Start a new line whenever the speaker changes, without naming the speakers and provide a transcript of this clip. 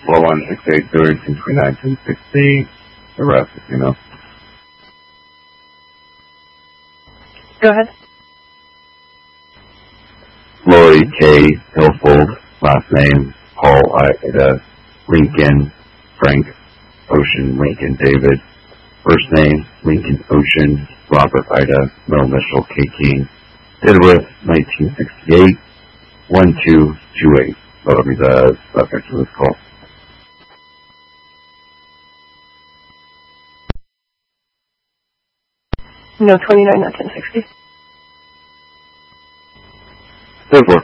4168 the rest, you know.
Go ahead.
Lori K. Hillfold, last name Paul Ida Lincoln Frank Ocean Lincoln David, first name Lincoln Ocean Robert Ida middle initial K. King, date of birth 1968, 1228. That'll be the subject of this call.
No, 29, not 1060.
10-4.